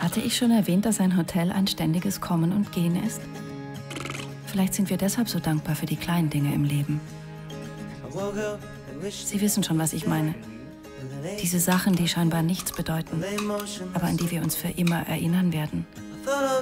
Hatte ich schon erwähnt, dass ein Hotel ein ständiges Kommen und Gehen ist? Vielleicht sind wir deshalb so dankbar für die kleinen Dinge im Leben. Sie wissen schon, was ich meine. Diese Sachen, die scheinbar nichts bedeuten, aber an die wir uns für immer erinnern werden.